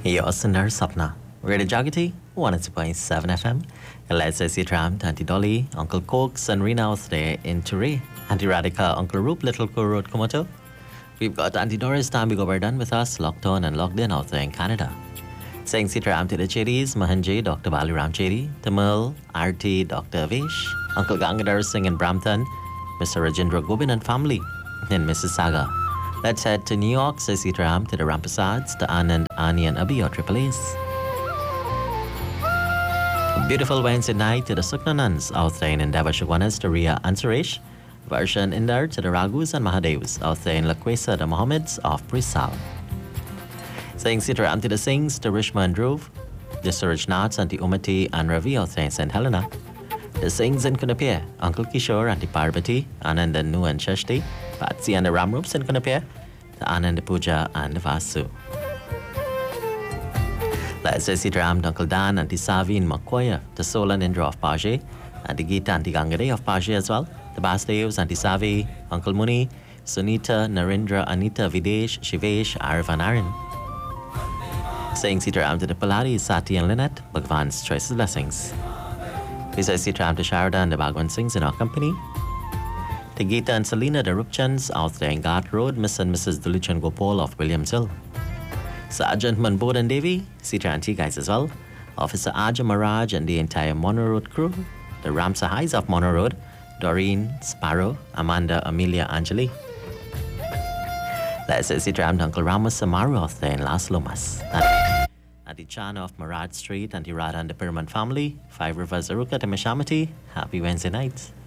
Yosindar Sapna. Radio Jagati, 102.7 FM. Let's say Tram, Auntie Dolly, Uncle Cokes, and Rena there in Ture. Auntie Radhika, Uncle Roop, Little Co Road Komoto. We've got Auntie Doris Tambigo Verdun with us, locked on and locked in out there in Canada. Saying Sitram to the Cheris, Mahanji, Dr. Baliram Cheri, Tamil, RT, Dr. Vish, Uncle Gangadhar Singh in Brampton, Mr. Rajendra Gobin and family, and Mrs. Saga. Let's head to New York, say Sitram to the Rampasads, to Anand, Ani and Abhi or Triple A's. Beautiful Wednesday night to the Sukna Nuns out there in Endeavour Shagwanas to Ria and Suresh. Version Indar to the Raghus and Mahadevs out there in Lakwesa the Mohammeds of Brisal. Saying Sitram to the Singhs to Rishma and Dhruv. The Suraj Naths and the Umati and Ravi out there in St. Helena. The Singhs in Kunapir, Uncle Kishore and the Parvati, Anand and Nu and Shashti, Patsy and the Ramrups in Kunapir, the Anand Puja and the Vasu. Let's say Sitram, Uncle Dan and the Savi in Makoya, the Solan Indra of Paje, and the Gita and the Gangade of Paje as well, the Basdevs and the Savi, Uncle Muni, Sunita, Narendra, Anita, Videsh, Shivesh, Arvan Arin. Saying Sitram to the Palari, Sati and Lynette, Bhagwan's choices blessings. We say Sitram to Sharda and the Bhagwan Singhs in our company. To Geeta and Selena, the Rupchans out there in Ghat Road, Miss and Mrs. Dulichan Gopal of Williams Hill. Sergeant Manbod and Devi, Sitram to you guys as well. Officer Aja Maraj and the entire Mono Road crew. The Ramsa Highs of Mono Road, Doreen, Sparrow, Amanda, Amelia, Anjali. Let's say Sitram to Uncle Ramos Samaru out there in Las Lomas. At the Chan of Marad Street and the Radha and the Pyramid family, 5 Rivers Aruka to Meshamati. Happy Wednesday night.